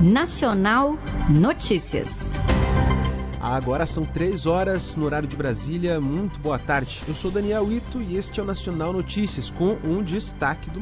Nacional Notícias. Agora são 3 horas no horário de Brasília. Muito boa tarde. Eu sou Daniel Ito e este é o Nacional Notícias com um destaque do